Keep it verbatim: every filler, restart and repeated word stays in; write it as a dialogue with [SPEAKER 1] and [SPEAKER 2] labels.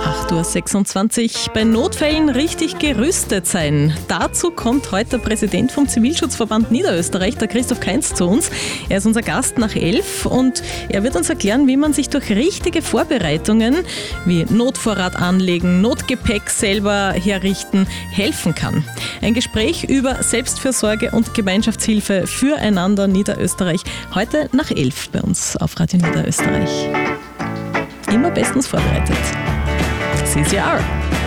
[SPEAKER 1] acht Uhr sechsundzwanzig. Bei Notfällen richtig gerüstet sein. Dazu kommt heute der Präsident vom Zivilschutzverband Niederösterreich, der Christoph Kainz, zu uns. Er ist unser Gast nach elf und er wird uns erklären, wie man sich durch richtige Vorbereitungen wie Notvorrat anlegen, Notgepäck selber herrichten, helfen kann. Ein Gespräch über Selbstfürsorge und Gemeinschaftshilfe füreinander Niederösterreich. Heute nach elf bei uns auf Radio Niederösterreich. Immer bestens vorbereitet. C C R.